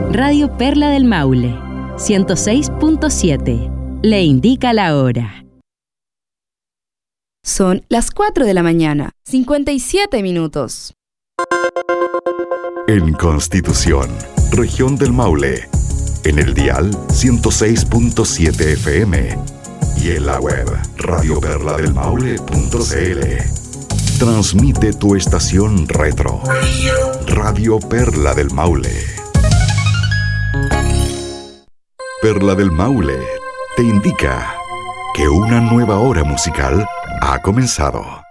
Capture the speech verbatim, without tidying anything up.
Radio Perla del Maule, ciento seis punto siete. Le indica la hora. Son las cuatro de la mañana, cincuenta y siete minutos. En Constitución, Región del Maule, en el dial ciento seis punto siete F M y en la web radio perla del maule punto c l. Transmite tu estación retro, Radio Perla del Maule. Perla del Maule te indica que una nueva hora musical ha comenzado.